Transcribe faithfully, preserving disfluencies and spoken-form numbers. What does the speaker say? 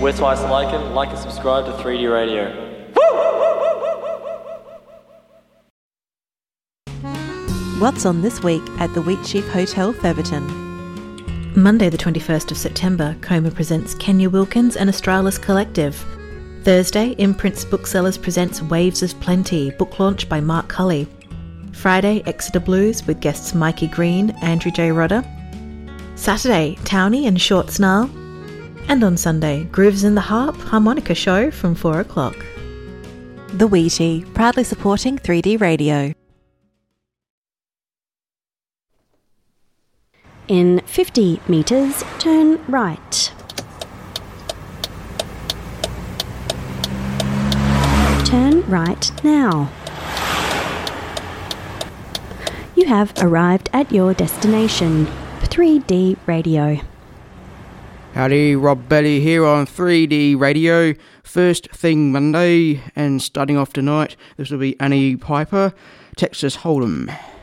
We're Twice Alike, and like and subscribe to three D Radio. What's on this week at the Wheatsheaf Hotel, Theberton? Monday the twenty-first of September, Coma presents Kenya Wilkins and Australis Collective. Thursday, Imprints Booksellers presents Waves of Plenty, book launch by Mark Cully. Friday, Exeter Blues with guests Mikey Green, Andrew J. Rodder. Saturday, Townie and Short Snarl. And on Sunday, Grooves in the Harp Harmonica Show from four o'clock. The Wheatie, proudly supporting three D Radio. In fifty metres, turn right. Turn right now. You have arrived at your destination, three D Radio. Howdy, Rob Belly here on three D Radio. First thing Monday, and starting off tonight, this will be Annie Piper, Texas Hold'em.